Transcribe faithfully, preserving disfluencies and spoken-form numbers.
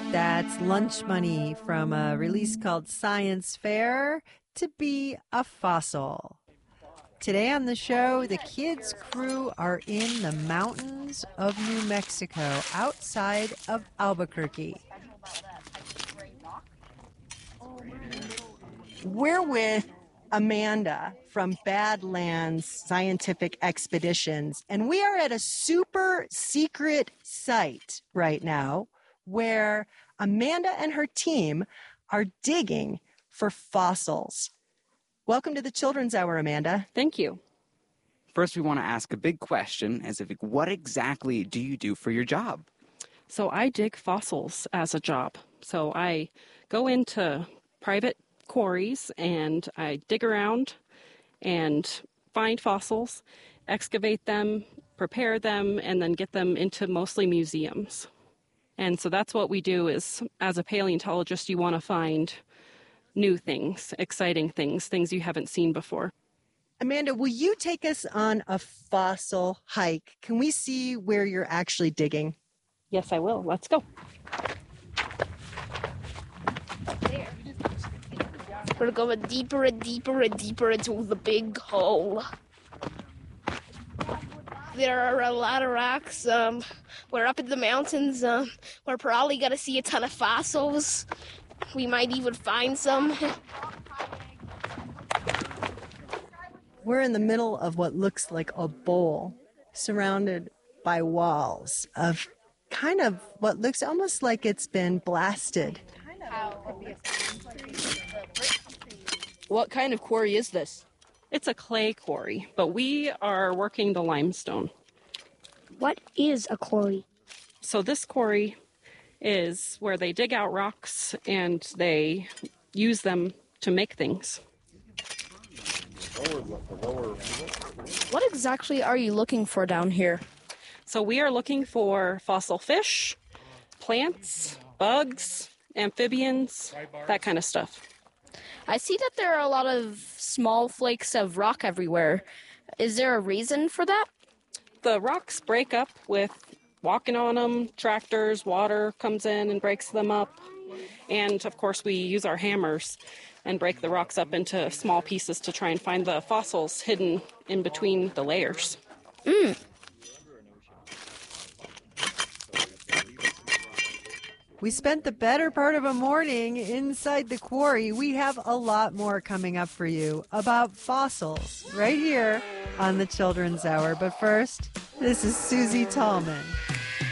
That's lunch money from a release called Science Fair, to be a fossil. Today on the show, the kids' crew are in the mountains of New Mexico, outside of Albuquerque. We're with Amanda from Badlands Scientific Expeditions, and we are at a super secret site right now where Amanda and her team are digging for fossils. Welcome to the Children's Hour, Amanda. Thank you. First, we want to ask a big question, as if, what exactly do you do for your job? So I dig fossils as a job. So I go into private quarries and I dig around and find fossils, excavate them, prepare them, and then get them into mostly museums. And so that's what we do is, as a paleontologist, you want to find new things, exciting things, things you haven't seen before. Amanda, will you take us on a fossil hike? Can we see where you're actually digging? Yes, I will. Let's go. We're going deeper and deeper and deeper into the big hole. There are a lot of rocks. Um, we're up in the mountains. Um, we're probably going to see a ton of fossils. We might even find some. We're in the middle of what looks like a bowl, surrounded by walls of kind of what looks almost like it's been blasted. What kind of quarry is this? It's a clay quarry, but we are working the limestone. What is a quarry? So this quarry is where they dig out rocks and they use them to make things. What exactly are you looking for down here? So we are looking for fossil fish, plants, bugs, amphibians, that kind of stuff. I see that there are a lot of small flakes of rock everywhere. Is there a reason for that? The rocks break up with walking on them, tractors, water comes in and breaks them up. And, of course, we use our hammers and break the rocks up into small pieces to try and find the fossils hidden in between the layers. Mm. We spent the better part of a morning inside the quarry. We have a lot more coming up for you about fossils right here on the Children's Hour. But first, this is Susie Tallman.